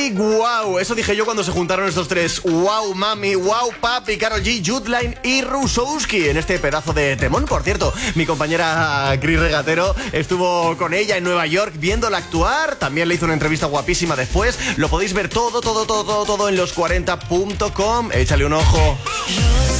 Music, wow. Eso dije yo cuando se juntaron estos tres. Wow, mami, wow, papi, Karol G, Judline y Rusowski en este pedazo de temón. Por cierto, mi compañera Cris Regatero estuvo con ella en Nueva York viéndola actuar. También le hizo una entrevista guapísima después. Lo podéis ver todo en los40.com. Échale un ojo.